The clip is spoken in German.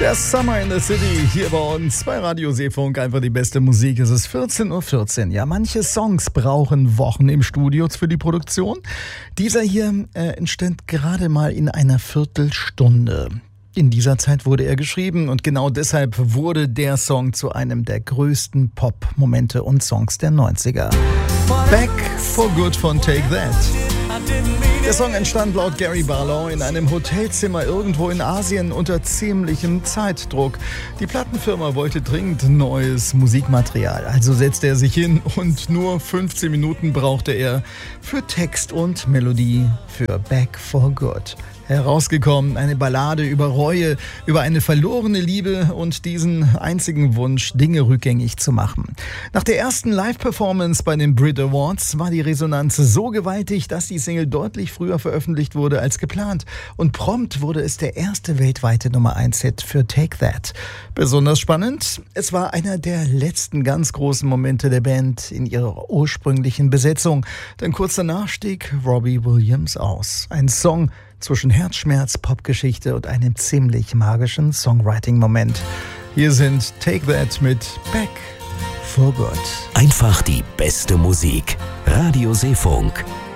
Der Summer in the City hier bei uns bei Radio Seefunk. Einfach die beste Musik. Es ist 14:14 Uhr. Ja, manche Songs brauchen Wochen im Studio für die Produktion. Dieser hier entstand gerade mal in einer Viertelstunde. In dieser Zeit wurde er geschrieben und genau deshalb wurde der Song zu einem der größten Pop-Momente und Songs der 90er. Back for Good von Take That. Der Song entstand laut Gary Barlow in einem Hotelzimmer irgendwo in Asien unter ziemlichem Zeitdruck. Die Plattenfirma wollte dringend neues Musikmaterial, also setzte er sich hin und nur 15 Minuten brauchte er für Text und Melodie für Back for Good. Herausgekommen, eine Ballade über Reue, über eine verlorene Liebe und diesen einzigen Wunsch, Dinge rückgängig zu machen. Nach der ersten Live-Performance bei den Brit Awards war die Resonanz so gewaltig, dass die Single deutlich früher veröffentlicht wurde als geplant. Und prompt wurde es der erste weltweite Nummer-1-Hit für Take That. Besonders spannend, es war einer der letzten ganz großen Momente der Band in ihrer ursprünglichen Besetzung. Denn kurz danach stieg Robbie Williams aus. Ein Song zwischen Herzschmerz, Popgeschichte und einem ziemlich magischen Songwriting-Moment. Hier sind Take That mit Back for Good. Einfach die beste Musik. Radio Seefunk.